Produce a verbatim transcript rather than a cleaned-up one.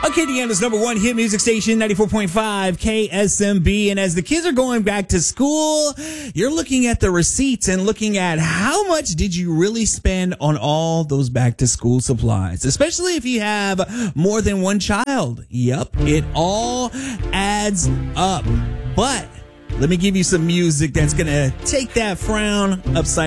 Acadiana's number one hit music station, ninety-four point five K S M B. And as the kids are going back to school, you're looking at the receipts and looking at how much did you really spend on all those back to school supplies, especially if you have more than one child. Yep, it all adds up. But let me give you some music that's going to take that frown upside